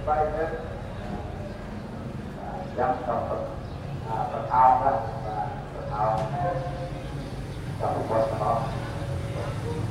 bay lên dám trong Phật thao đó và Phật thao trong Phật đó